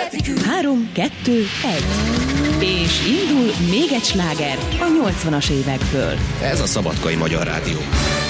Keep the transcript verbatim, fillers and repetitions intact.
Három, kettő, egy. És indul még egy sláger a nyolcvanas évekből. Ez a Szabadkai Magyar Rádió.